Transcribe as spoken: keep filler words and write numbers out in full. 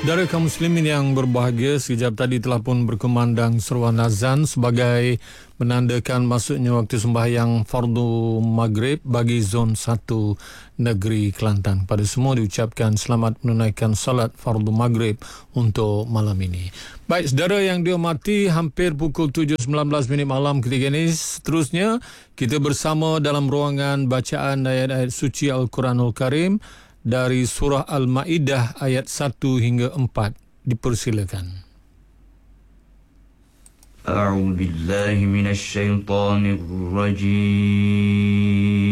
Saudara kaum muslimin yang berbahagia, sekejap tadi telah pun berkumandang seruan azan sebagai menandakan masuknya waktu sembahyang fardu maghrib bagi zon satu negeri Kelantan. Pada semua diucapkan selamat menunaikan salat fardu maghrib untuk malam ini. Baik, saudara yang dihormati, hampir pukul tujuh sembilan belas minit malam ketika ini. Seterusnya, kita bersama dalam ruangan bacaan ayat-ayat suci Al-Quranul Karim dari surah Al-Ma'idah ayat satu hingga empat. Dipersilakan. A'udzu billahi minasy syaithanir rajim.